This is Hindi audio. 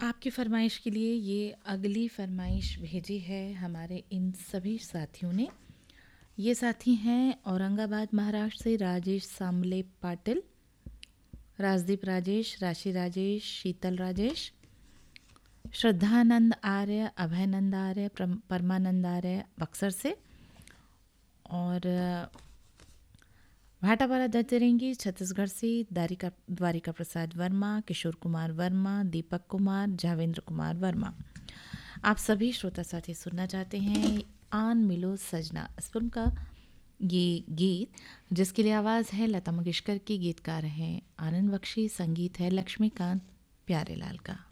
आपकी फ़रमाइश के लिए ये अगली फ़रमाइश भेजी है हमारे इन सभी साथियों ने। ये साथी हैं औरंगाबाद महाराष्ट्र से राजेश सांबले पाटिल, राजदीप राजेश, राशि राजेश, शीतल राजेश, श्रद्धानंद आर्य, अभयनंद आर्य, परमानंद आर्य बक्सर से, और भाटापारा दत्तरेंगी छत्तीसगढ़ से द्वारिका प्रसाद वर्मा, किशोर कुमार वर्मा, दीपक कुमार, जावेंद्र कुमार वर्मा। आप सभी श्रोता साथी सुनना चाहते हैं आन मिलो सजना इस फिल्म का ये गीत, जिसके लिए आवाज़ है लता मंगेशकर की, गीतकार हैं आनंद बख्शी, संगीत है लक्ष्मीकांत प्यारेलाल का।